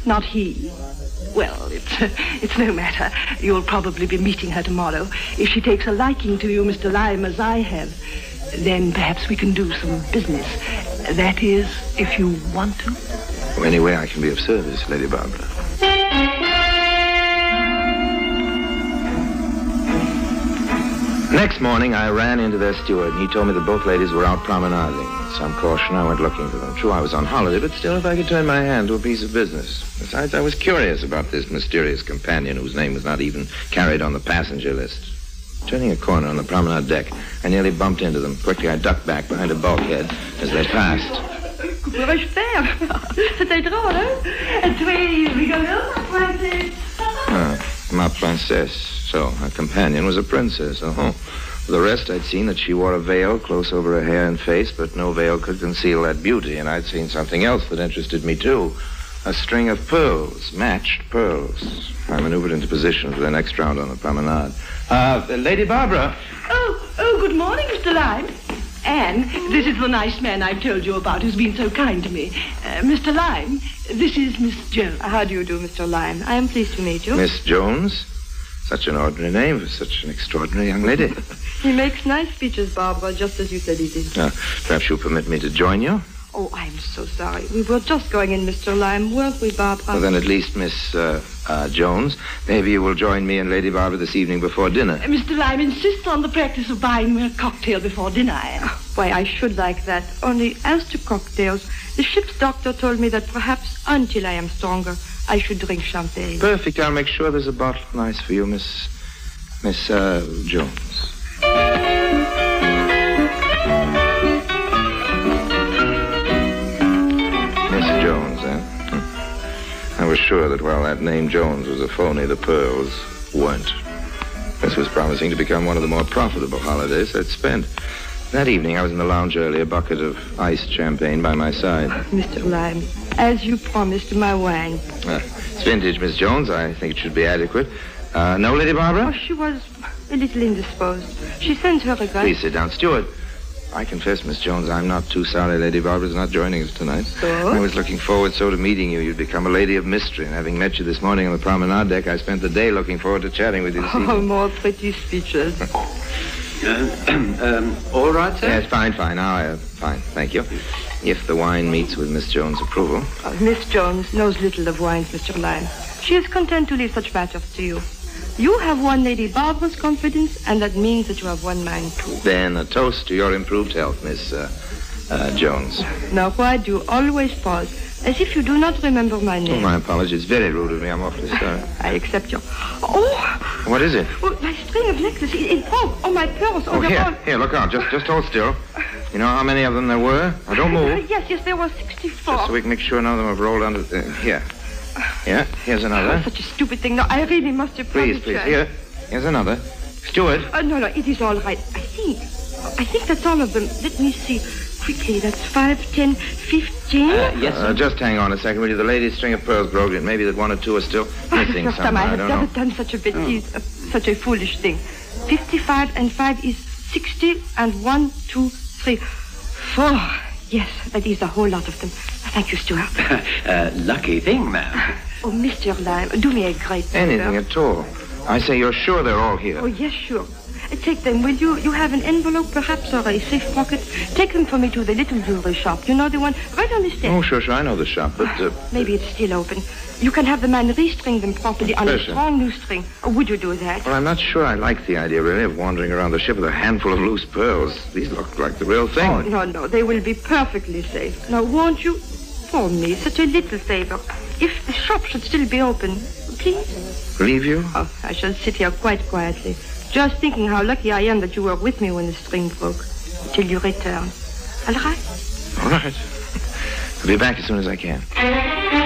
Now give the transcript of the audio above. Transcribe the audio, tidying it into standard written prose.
not he. Well, it's no matter. You'll probably be meeting her tomorrow. If she takes a liking to you, Mr. Lime, as I have, then perhaps we can do some business. That is, if you want to. Well, any way I can be of service, Lady Barbara. Next morning, I ran into their steward, and he told me that both ladies were out promenading. With some caution, I went looking for them. True, I was on holiday, but still, if I could turn my hand to a piece of business. Besides, I was curious about this mysterious companion whose name was not even carried on the passenger list. Turning a corner on the promenade deck, I nearly bumped into them. Quickly, I ducked back behind a bulkhead as they passed. Que pourrais-je faire? C'était drôle, hein? Très rigolo, ma princesse. Ma princesse. So, her companion was a princess. For the rest, I'd seen that she wore a veil close over her hair and face, but no veil could conceal that beauty. And I'd seen something else that interested me, too. A string of pearls, matched pearls. I maneuvered into position for the next round on the promenade. Lady Barbara. Oh, good morning, Mr. Lime. Anne, this is the nice man I've told you about who's been so kind to me. Mr. Lime, this is Miss Jones. How do you do, Mr. Lime? I am pleased to meet you. Miss Jones? Such an ordinary name for such an extraordinary young lady. He makes nice speeches, Barbara, just as you said he did. Perhaps you'll permit me to join you? Oh, I'm so sorry. We were just going in, Mr. Lime, weren't we, Barbara? Well, then at least, Miss Jones, maybe you will join me and Lady Barbara this evening before dinner. Mr. Lime insists on the practice of buying me a cocktail before dinner. Why, I should like that. Only as to cocktails, the ship's doctor told me that perhaps until I am stronger, I should drink champagne. Perfect. I'll make sure there's a bottle nice for you, Miss Jones. Miss Jones, eh? I was sure that while that name Jones was a phony, the pearls weren't. This was promising to become one of the more profitable holidays I'd spent. That evening, I was in the lounge early, a bucket of iced champagne by my side. Mr. Lime, as you promised, my wine. It's vintage, Miss Jones. I think it should be adequate. No, Lady Barbara? Oh, she was a little indisposed. She sent her regrets. Please sit down. Steward, I confess, Miss Jones, I'm not too sorry Lady Barbara's not joining us tonight. So? I was looking forward so to meeting you. You'd become a lady of mystery. And having met you this morning on the promenade deck, I spent the day looking forward to chatting with you this evening. Oh, more pretty speeches. All right, sir? Yes, fine. Fine, thank you. If the wine meets with Miss Jones' approval. Miss Jones knows little of wines, Mr. Lime. She is content to leave such matters to you. You have won Lady Barbara's confidence, and that means that you have won mine, too. Then a toast to your improved health, Miss Jones. Now, why do you always pause, as if you do not remember my name? Oh, my apologies. Very rude of me. I'm awfully sorry. I accept your... Oh! What is it? Oh, my string of necklaces. It broke. Oh, my pearls. Oh, here, look out. Just hold still. You know how many of them there were? Now, don't move. Yes, there were 64. Just so we can make sure none of them have rolled under... here. Yeah, here's another. Oh, such a stupid thing. No, I really must apologize. Please. Here's another. Steward. No, it is all right. I think that's all of them. Let me see. Quickly, that's 5, 10, 15. Yes, sir. Just hang on a second, will you? The lady's string of pearls broke. It may be that one or two are still missing First time somewhere. I I don't have know. never done such a bêtise, such a foolish thing. 55 and 5 is 60, and 1, 2, 3, 4. Yes, that is a whole lot of them. Thank you, Stuart. Lucky thing, ma'am. Oh, Mr. Lime, do me a great favor. Anything at all. I say you're sure they're all here. Oh, yes, sure. Take them, will you? You have an envelope, perhaps, or a safe pocket? Take them for me to the little jewelry shop. You know, the one right on the stairs. Oh, sure, I know the shop, but... Maybe it's still open. You can have the man restring them properly on a Sure. strong new string. Or would you do that? Well, I'm not sure I like the idea, really, of wandering around the ship with a handful of loose pearls. These look like the real thing. Oh, no. They will be perfectly safe. Now, won't you, for me, such a little favor, if the shop should still be open, please? Leave you? Oh, I shall sit here quite quietly, just thinking how lucky I am that you were with me when the string broke, till you return. All right? All right. I'll be back as soon as I can.